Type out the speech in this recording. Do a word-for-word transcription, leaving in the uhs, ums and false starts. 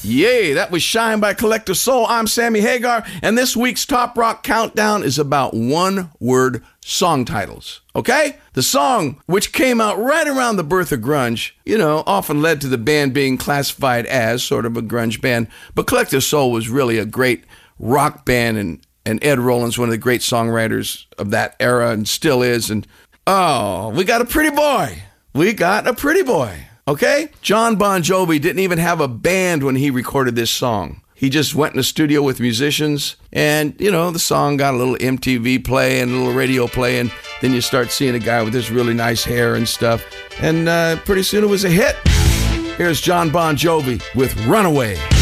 Yay, that was Shine by Collective Soul. I'm Sammy Hagar, and this week's Top Rock Countdown is about one-word song titles, okay? The song, which came out right around the birth of grunge, you know, often led to the band being classified as sort of a grunge band, but Collective Soul was really a great rock band, and, and Ed Rollins, one of the great songwriters of that era and still is, and oh, we got a pretty boy. We got a pretty boy. Okay? John Bon Jovi didn't even have a band when he recorded this song. He just went in the studio with musicians, and, you know, the song got a little M T V play and a little radio play, and then you start seeing a guy with this really nice hair and stuff, and uh, pretty soon it was a hit. Here's John Bon Jovi with Runaway.